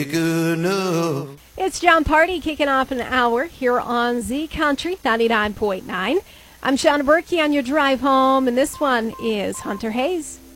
Good enough. It's John Party kicking off an hour here on Z Country 99.9. I'm Shauna Berkey on your drive home, and this one is Hunter Hayes.